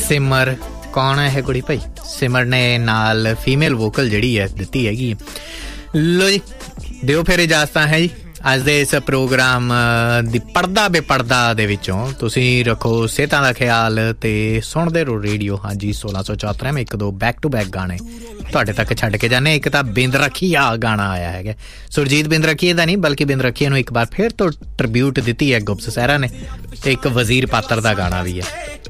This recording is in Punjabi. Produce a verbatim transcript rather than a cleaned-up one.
ਸਿਮਰ ਕੌਣ ਹੈ ਇਹ ਕੁੜੀ ਭਾਈ? ਸਿਮਰ ਨੇ ਨਾਲ ਫੀਮੇਲ ਵੋਕਲ ਜਿਹੜੀ ਹੈ ਦਿੱਤੀ ਹੈਗੀ। ਲੋ ਜੀ ਦਿਓ ਫਿਰ ਇਜਾਜ਼ਤਾਂ ਹੈ ਜੀ ਅੱਜ ਦੇ ਇਸ ਪ੍ਰੋਗਰਾਮ ਦੀ ਪੜਦਾ ਬੇਪੜਦਾ ਦੇ ਵਿੱਚੋਂ। ਤੁਸੀਂ ਰੱਖੋ ਸਿਹਤਾਂ ਦਾ ਖਿਆਲ ਅਤੇ ਸੁਣਦੇ ਰਹੋ ਰੇਡੀਓ। ਹਾਂਜੀ ਸੋਲਾਂ ਸੌ ਚੌਹੱਤਰ ਮੈਂ ਇੱਕ ਦੋ ਬੈਕ ਟੂ ਬੈਕ ਗਾਣੇ ਤੁਹਾਡੇ ਤੱਕ ਛੱਡ ਕੇ ਜਾਂਦੇ। ਇੱਕ ਤਾਂ ਬਿੰਦ ਰੱਖੀਆ ਗਾਣਾ ਆਇਆ ਹੈਗਾ, ਸੁਰਜੀਤ ਬਿੰਦ ਰੱਖੀਏ ਦਾ ਨਹੀਂ ਬਲਕਿ ਬਿੰਦ ਰੱਖੀਏ ਨੂੰ ਇੱਕ ਵਾਰ ਫਿਰ ਤੋਂ ਟ੍ਰਿਬਿਊਟ ਦਿੱਤੀ ਹੈ ਗੁਪਤ ਸਹਿਰਾ ਨੇ, ਅਤੇ ਇੱਕ ਵਜ਼ੀਰ ਪਾਤਰ ਦਾ ਗਾਣਾ ਵੀ ਹੈ।